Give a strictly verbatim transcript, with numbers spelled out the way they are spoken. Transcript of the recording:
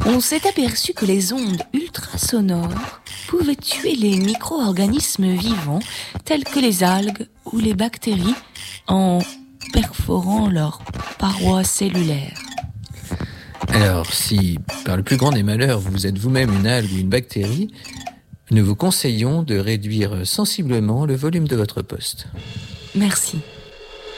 On s'est aperçu que les ondes ultrasonores pouvaient tuer les micro-organismes vivants tels que les algues ou les bactéries en perforant leurs parois cellulaires. Alors, si, par le plus grand des malheurs, vous êtes vous-même une algue ou une bactérie, nous vous conseillons de réduire sensiblement le volume de votre poste. Merci.